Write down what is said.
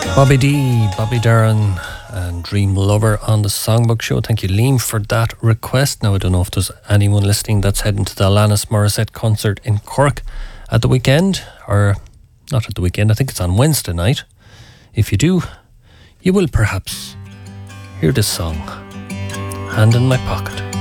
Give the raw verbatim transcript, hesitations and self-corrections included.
Bobby D, Bobby Darin and Dream Lover on the Songbook Show. Thank you, Liam, for that request. Now, I don't know if there's anyone listening that's heading to the Alanis Morissette concert in Cork at the weekend, or not at the weekend, I think it's on Wednesday night. If you do, you will perhaps hear this song, Hand in My Pocket.